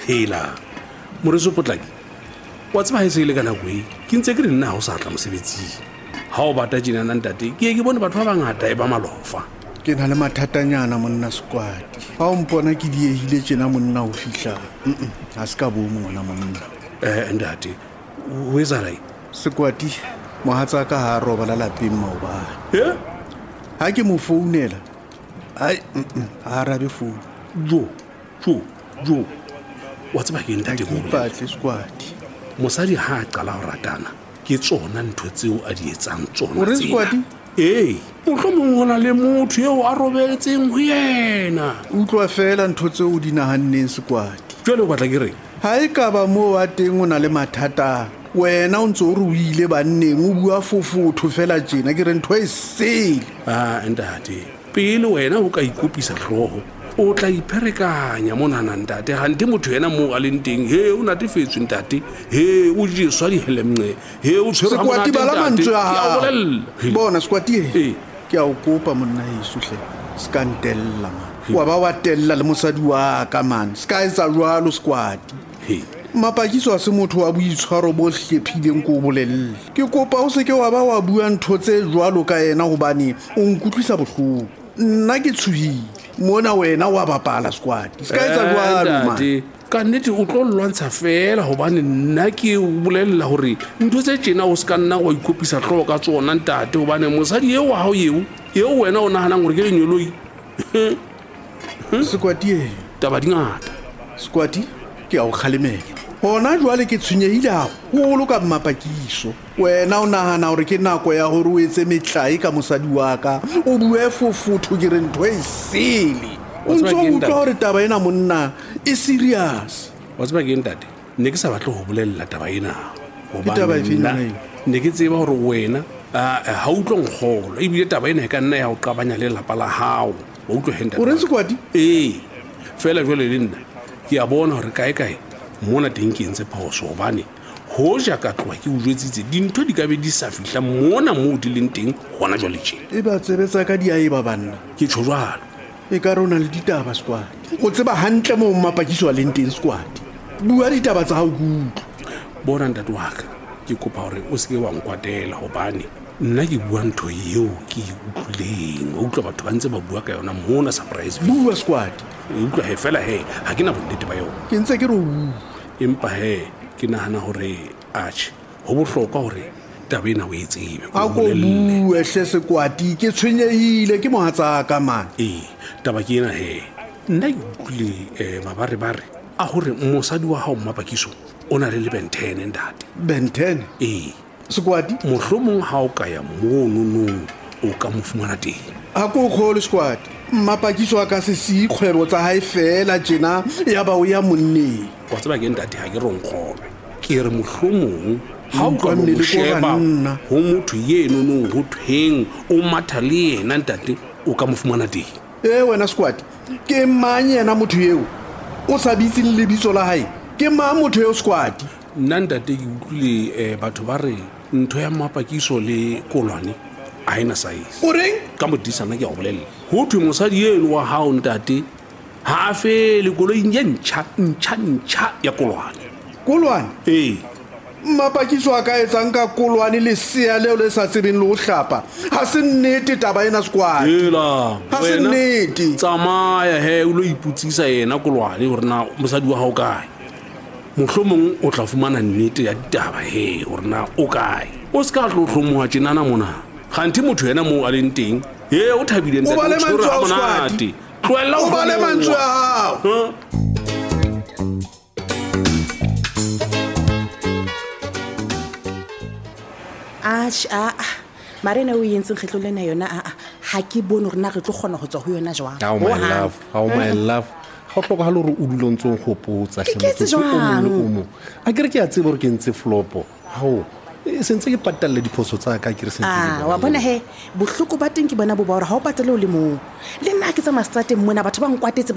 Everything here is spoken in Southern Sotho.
hela moreso potlaki wa tseba ha se ile kana gwe ke ntse ke re nna ha o sa tla mosebetsi ha o bata jina nna ntate ke bone batho ba bangata e ba malofa ke na le mathatanyana monna Squati ha o mpona ke diehile tjena monna o fihla ha se ka bomo ngwana monna ntate o etsa rai Squati mohatsa ka ha robala lapeng maobane ha ke mo founela ai ha arabe phone jo wa tseba ke ntate go ipatle Squati mosadi ha a qala ho ratana ke tsona ntho tseo a di etsang tsona o re Squati mohlomong hona le motho eo a robetseng ho yena utlwa fela ntho tseo o di nahanneng Squati jwale o batla ke re ha e ka ba mo wa teng o na le mathata wena o ntse o re o ile banneng o bua fofotho fela tjena ke re ntho e sele ntate pele wena o ka ikopisa hlooho o tla ipherekanya monana ntate hante motho yena mo a leng teng o natefetswe ntate o jeswa dihelemnce o tshwere Squati bala mantswe a hao bona Squati ke a o kopa monna heso hle ska ntella man wa ba wa tella le mosadi wa ka man ska etsa jwalo Squati mapakiso a se motho wa boitshwaro bo hlephileng ko bolelle ke kopa o se ke wa ba wa bua ntho tse jwalo ka yena hobane o nkutlwisa bohloko nna ke tshuhile mona wena wa bapala Squati ska etsa jwalo man ka nnete o tlo lwantsha fela hobane nna ke bolella hore ntho tse tjena o se ka nna wa ikopisa hlooho ka tsona ntate hobane mosadi eo wa hao eo wena o nahanang hore ke lenyoloi Squati taba dingata Squati ke a o kgalemela hona jwale ke tshwenyehile haholo ka mapakiso wena o nahana hore ke nako ya hore o etse metlai ka mosadi wa ka o bue fofotho ke re ntho e sele o ntso utlwa hore taba ena monna e serious wa tseba ke ntate ne ke sa batle ho bolella taba ena hobane ne ke tseba hore wena ha o tlo nkgolwa ebile taba ena e ka nna ya o qabanya le lapa la hao wa utlwa henda o re Squati fela jwale le nna ke a bona hore kae mona teng ke ntse phoso hobane hoja ka tloha ke o jwetsitse dintho di ka be di sa fihla mona moo di leng teng hona jwale tjena e ba tsebetsa ka diaeba banna ke tjho jwalo e ka rona le ditaba Squati o tseba hantle mo mapakiso a leng teng Squati bua ditaba tsa hao kutlwa bona ntate wa ka ke kopa hore o se ke wa nkwatela hobane nna ke bua ntho eo ke utlwileng o utlwa batho ba ntse ba bua ka yona mona surprise bua Squati utlwa fela ha ke na bonnete ba yona ke ntse ke re empa ke nahana hore ho bohlokwa hore taba ena o e tsebe a ko bue hle Squati ke tshwenyehile ke mohatsa ka man taba ke ena nna ke utlwile mabarebare a hore mosadi wa hao Mapakiso o na le bentene ntate bentene Squati mohlomong ha o ka ya mono o ka mo fumana teng a ko khole Squati Mapakiso a ka se kgwebo tsa hae fela tjena ya ba o ya monneng wa tseba ke ntate ha ke ronkgolwe ke re mohlomong ha o ka mo sheba ho motho yeno ho thweng o matha le yena ntate o ka mo fumana teng wena Squati ke mang yena motho eo o sa bitse le lebitso la hae ke mang motho eo Squati nna ntate ke utlwile batho ba re ntho ya Mapakiso le Kolwane a ena size o reng ka modisana ke a bolella ho thwe mosadi yeno wa hao ntate ha fe le koloi ntjha ya Kolwane Mapakiso a ka etsang ka Kolwane le sea leo le sa tsebeng le ho hlapa ha se nnete taba ena Squati ha se nnete tsamaya o lo iputsisa yena Kolwane hore na mosadi wa hao kae mohlomong o tla fumana nnete ya ditaba hore na o kae o se ka tlo hlomoha tjenana mona kganthi motho yena mo a leng teng o thabile ntate o tshwere ha monate tloella o bale mantswe a hao marena o yentseng kgetlo lena yona ha ke bone hore na re tlo kgona ho tswa ho yona jwang my love ha tloga ha le hore o dulontse go potsa hle a ke re ke a tseba hore ke ntse flopo hao sentse ke patalla diphoso tsa ka ke re sentse wa bona bohloko ba teng ke bona bo ba hore ha o patale o le mo le nna ke tsa mastrateng mona batho ba nkwatetse